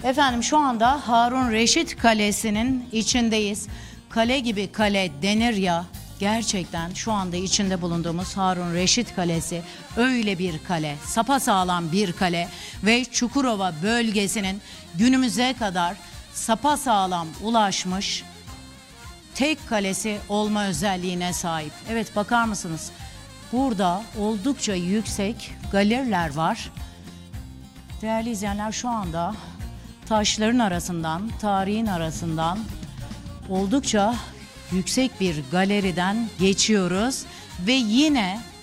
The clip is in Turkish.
Efendim şu anda Harun Reşit Kalesi'nin içindeyiz. Kale gibi kale denir ya, gerçekten şu anda içinde bulunduğumuz Harun Reşit Kalesi öyle bir kale, sapasağlam bir kale ve Çukurova bölgesinin günümüze kadar sapasağlam ulaşmış tek kalesi olma özelliğine sahip. Evet, bakar mısınız? Burada oldukça yüksek galeriler var. Değerli izleyenler, şu anda taşların arasından, tarihin arasından oldukça yüksek bir galeriden geçiyoruz ve yine